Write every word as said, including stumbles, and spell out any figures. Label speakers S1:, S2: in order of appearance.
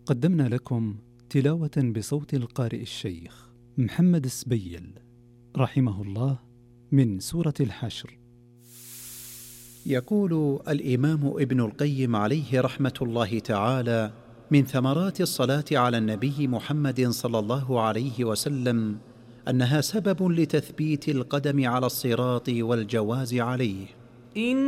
S1: قدمنا لكم تلاوة بصوت القارئ الشيخ محمد السبيل رحمه الله من سورة الحشر.
S2: يقول الإمام ابن القيم عليه رحمة الله تعالى: من ثمرات الصلاة على النبي محمد صلى الله عليه وسلم أنها سبب لتثبيت القدم على الصراط والجواز عليه.